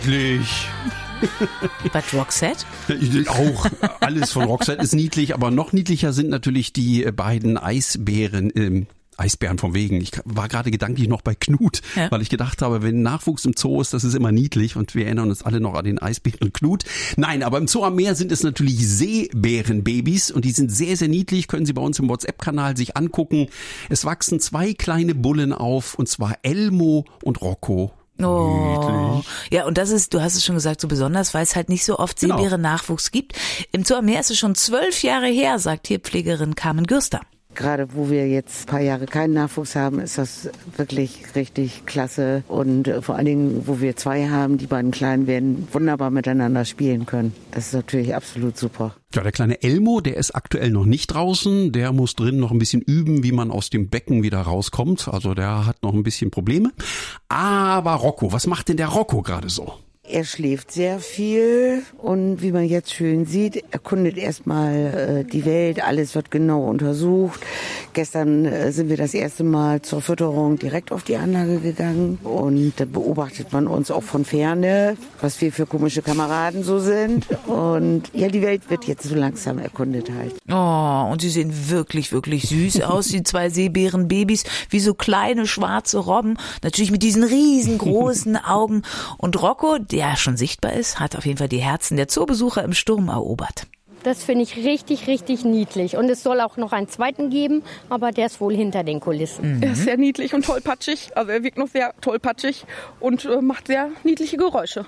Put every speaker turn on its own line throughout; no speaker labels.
Niedlich.
Was, Roxette?
Auch alles von Roxette ist niedlich, aber noch niedlicher sind natürlich die beiden Eisbären. Eisbären vom Wegen. Ich war gerade gedanklich noch bei Knut, weil ich gedacht habe, wenn Nachwuchs im Zoo ist, das ist immer niedlich und wir erinnern uns alle noch an den Eisbären Knut. Nein, aber im Zoo am Meer sind es natürlich Seebärenbabys und die sind sehr, sehr niedlich, können Sie bei uns im WhatsApp-Kanal sich angucken. Es wachsen 2 kleine Bullen auf und zwar Elmo und Rocco.
Oh, niedlich. Ja, und das ist, du hast es schon gesagt, so besonders, weil es halt nicht so oft Seebären-Nachwuchs gibt. Im Zoo am Meer ist es schon 12 Jahre her, sagt Tierpflegerin Carmen Gürster.
Gerade wo wir jetzt ein paar Jahre keinen Nachwuchs haben, ist das wirklich richtig klasse. Und vor allen Dingen, wo wir 2 haben, die beiden Kleinen werden wunderbar miteinander spielen können. Das ist natürlich absolut super.
Ja, der kleine Elmo, der ist aktuell noch nicht draußen. Der muss drin noch ein bisschen üben, wie man aus dem Becken wieder rauskommt. Also der hat noch ein bisschen Probleme. Aber Rocco, was macht denn der Rocco gerade so?
Er schläft sehr viel und wie man jetzt schön sieht, erkundet erstmal die Welt, alles wird genau untersucht. Gestern sind wir das erste Mal zur Fütterung direkt auf die Anlage gegangen und da beobachtet man uns auch von Ferne, was wir für komische Kameraden so sind. Und ja, die Welt wird jetzt so langsam erkundet halt.
Oh, und sie sehen wirklich, wirklich süß aus, die 2 Seebärenbabys, wie so kleine schwarze Robben, natürlich mit diesen riesengroßen Augen. Und Rocco, der schon sichtbar ist, hat auf jeden Fall die Herzen der Zoobesucher im Sturm erobert.
Das finde ich richtig, richtig niedlich. Und es soll auch noch einen zweiten geben, aber der ist wohl hinter den Kulissen.
Er ist sehr niedlich und tollpatschig. Also er wirkt noch sehr tollpatschig und macht sehr niedliche Geräusche.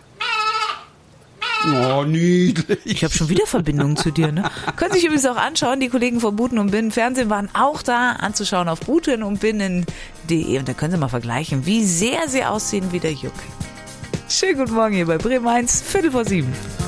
Oh, niedlich.
Ich habe schon wieder Verbindungen zu dir, ne? Können sich übrigens auch anschauen, die Kollegen von Buten und Binnen Fernsehen waren auch da, anzuschauen auf butenundbinnen.de und da können Sie mal vergleichen, wie sehr sie aussehen wie der Juck. Schönen guten Morgen hier bei Bremen 1, 7:15.